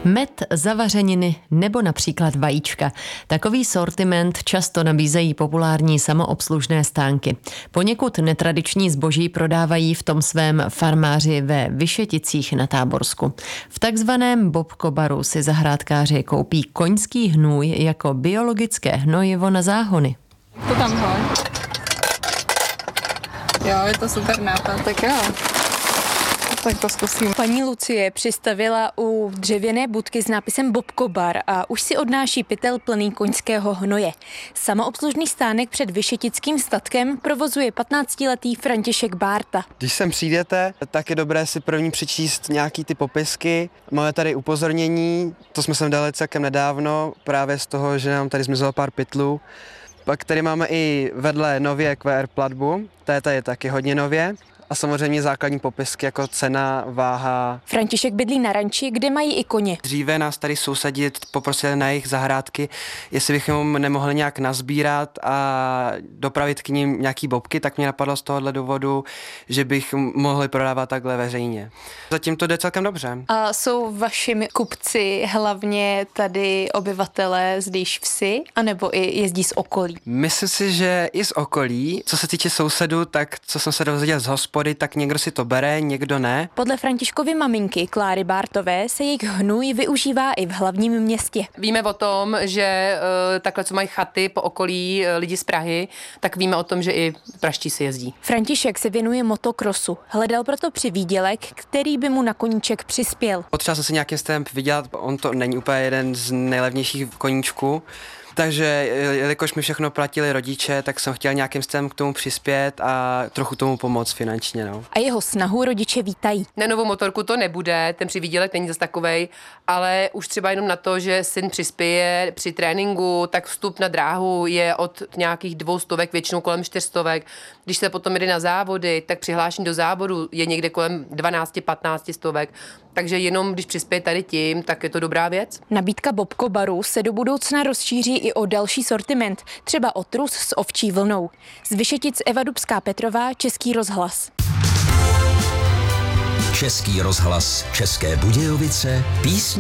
Med, zavařeniny nebo například vajíčka. Takový sortiment často nabízejí populární samoobslužné stánky. Poněkud netradiční zboží prodávají v tom svém farmáři ve Vyšeticích na Táborsku. V takzvaném bobkobaru si zahrádkáři koupí koňský hnůj jako biologické hnojivo na záhony. To tam hoď. Jo, je to super nápad, tak jo. Tak to zkusím. Paní Lucie přistavila u dřevěné budky s nápisem Bobkobar a už si odnáší pytel plný koňského hnoje. Samoobslužný stánek před Vyšetickým statkem provozuje 15letý František Bárta. Když sem přijdete, tak je dobré si první přečíst nějaký ty popisky. Máme tady upozornění, to jsme sem dali celkem nedávno, právě z toho, že nám tady zmizelo pár pytlů. Pak tady máme i vedle nově QR platbu, ta je tady taky hodně nově. A samozřejmě základní popisky jako cena, váha. František bydlí na ranči, kde mají i koně. Dříve nás tady sousedí poprosili na jejich zahrádky, jestli bychom nemohli nějak nazbírat a dopravit k ním nějaký bobky, tak mě napadlo z tohohle důvodu, že bych mohli prodávat takhle veřejně. Zatím to jde celkem dobře. A jsou vašimi kupci hlavně tady obyvatelé zdejší vsi, anebo i jezdí z okolí? Myslím si, že i z okolí. Co se týče sousedů, tak co jsem se dozvěděl z hospody, tak někdo si to bere, někdo ne. Podle Františkovy maminky Kláry Bártové se jejich hnůj využívá i v hlavním městě. Víme o tom, že takhle, co mají chaty po okolí lidi z Prahy, tak víme o tom, že i praští si jezdí. František se věnuje motokrosu. Hledal proto přivýdělek, který by mu na koníček přispěl. Potřeba jsem si nějakým stylem vydělat, on to není úplně jeden z nejlevnějších koníčků. Takže jelikož mi všechno platili rodiče, tak jsem chtěl nějakým stylem k tomu přispět a trochu tomu pomoct finančně. No. A jeho snahu rodiče vítají. Na novou motorku to nebude, ten přivýdělek není zase takovej, ale už třeba jenom na to, že syn přispěje při tréninku, tak vstup na dráhu je od nějakých 200, většinou kolem 400. Když se potom jde na závody, tak přihlášení do závodu je někde kolem 12-15 stovek. Takže jenom když přispěje tady tím, tak je to dobrá věc. Nabídka Bobkobaru se do budoucna rozšíří i o další sortiment, třeba o trus s ovčí vlnou. Z Vyšetic Eva Dubská-Petrová, Český rozhlas. Český rozhlas, České Budějovice, písně